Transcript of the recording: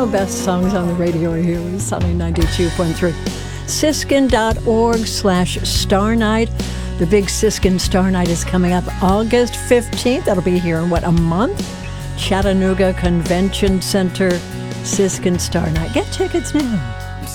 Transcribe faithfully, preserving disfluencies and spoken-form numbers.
know, best songs on the radio here with Sunny ninety-two point three. Siskin.org slash Star Night. The big Siskin Star Night is coming up August fifteenth. That'll be here in, what, a month? Chattanooga Convention Center, Siskin Star Night. Get tickets now.